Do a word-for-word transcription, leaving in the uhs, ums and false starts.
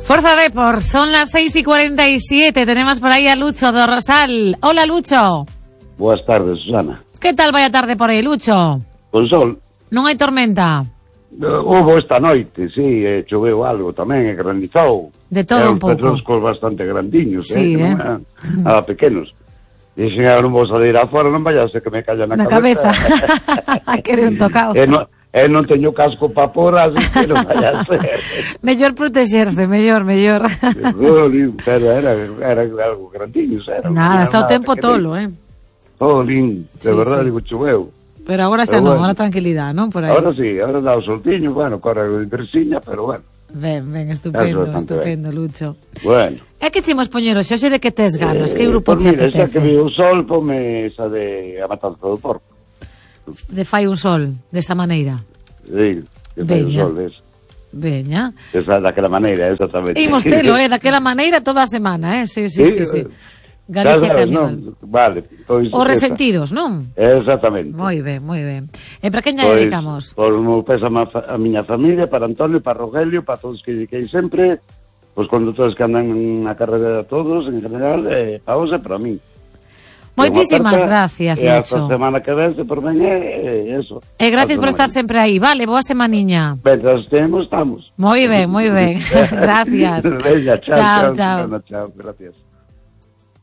Forza Depor, son las seis y cuarenta y siete. Tenemos por ahí a Lucho do Rosal. Hola, Lucho. Boas tardes, Susana. Que tal vai a tarde por aí, Lucho? Con sol. Non hai tormenta? Uh, hubo esta noite, sí, e choveu algo tamén, e granizou. De todo e un pouco. Petroscos bastante grandiños, Sí, eh, eh. non eran nada pequenos. Dixen, agora non vou salir afuera, non vayase que me calla na, Na cabeza. cabeza. Que de un tocado. e, non, e non teño casco pa por, así que non vayase. Mellor protexerse, mellor, mellor. Jolín, pero era, era algo grandiños. Era, Nada, está o tempo pequenino. tolo, eh. Jolín, de Sí, verdade, sí. digo, choveu. Pero agora xa Pero non, bueno. agora tranquilidade, non? Por aí. Ahora sí, ahora dá o soltiño, bueno, corre de persiña, pero bueno. Ben, ben, estupendo, Eso, bastante estupendo, Lucho. Bueno. É que chimos poñer hoxe, hoxe de que tes ganas, que Eh, grupo pues te mira, xa que apetece? vi o sol, pome esa de A Matanza do Porco. De fai un sol, desa maneira. Sí, que fai o Veña. sol, ves. Veña. Esa, daquela maneira, exactamente. Imos telo, eh, daquela maneira toda a semana, eh? Sí, sí, sí, sí. eh, Galicia xa sabes, Caníbal. non? Vale. Pois, Os esa. resentidos, non? Exactamente. Moi ben, moi ben. E para quen lle Pois, dedicamos? Por un pésame a, a miña familia, para Antonio, para Rogelio, para todos que dediquei sempre, os conductores que andan na carrera todos, en general, e para vos e para mí. Moitísimas gracias, E hasta Lucho. a semana que ven, se por ven, e eso. E gracias por Hasta estar sempre aí. Vale, boa semaniña. Mientras estemos, estamos. Moi ben, moi ben. Gracias. Venga, chao, Chao, chao, chao. Susana, chao, gracias.